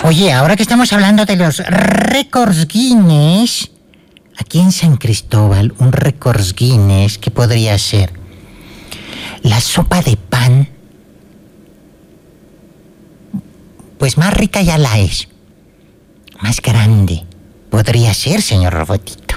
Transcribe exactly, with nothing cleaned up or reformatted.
Oye, ahora que estamos hablando de los récords Guinness, aquí en San Cristóbal, un récords Guinness, ¿qué podría ser? La sopa de pan, pues más rica ya la es. Más grande. Podría ser, señor Robótica.